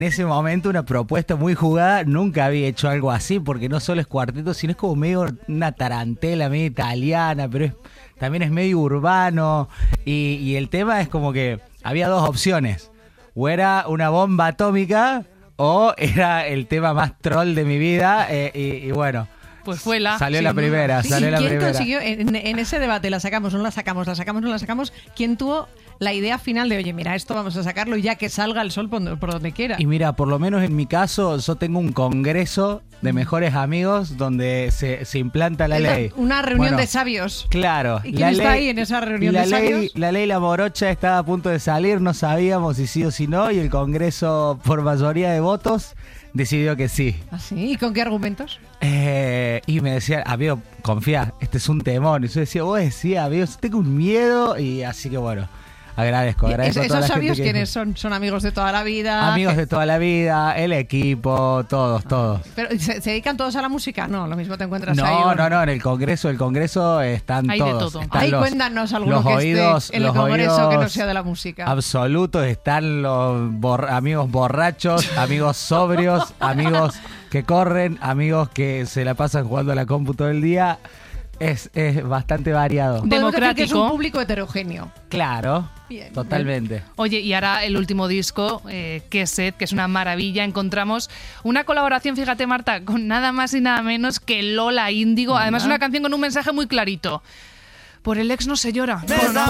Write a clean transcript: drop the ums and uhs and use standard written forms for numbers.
En ese momento una propuesta muy jugada, nunca había hecho algo así, porque no solo es cuarteto, sino es como medio una tarantela, medio italiana, pero también es medio urbano, y el tema es como que había dos opciones, o era una bomba atómica, o era el tema más troll de mi vida, y bueno... Pues fue la... Salió la primera, salió la primera. ¿Quién consiguió, en ese debate, la sacamos, no la sacamos, la sacamos, no la sacamos, quién tuvo la idea final de, oye, mira, esto vamos a sacarlo y ya que salga el sol por donde quiera? Y mira, por lo menos en mi caso, yo tengo un congreso de mejores amigos donde se implanta la ley. Una reunión de sabios. Claro. ¿Y quién está ahí en esa reunión de sabios? La ley La Morocha estaba a punto de salir, no sabíamos si sí o si no, y el congreso, por mayoría de votos, decidió que sí. ¿Ah, sí? ¿Y con qué argumentos? Y me decían, amigo, confía, este es un temor. Y yo decía, vos decías, amigo, tengo un miedo. Y así que bueno, agradezco a toda ¿Esos la sabios gente quiénes son? ¿Son amigos de toda la vida? Amigos de toda la vida, el equipo, todos. ¿Pero se dedican todos a la música? No, lo mismo te encuentras ahí. No, en el congreso están hay todos. De todo. Ahí cuéntanos alguno que esté en el congreso que no sea de la música. Absolutos, están los amigos borrachos, amigos sobrios, amigos que corren, amigos que se la pasan jugando a la compu todo el día. Es bastante variado. Democrático. Que es un público heterogéneo. Claro, bien, totalmente. Bien. Oye, y ahora el último disco, Queset, que es una maravilla, encontramos una colaboración, fíjate Marta, con nada más y nada menos que Lola Índigo. Además una canción con un mensaje muy clarito. Por el ex no se llora. Por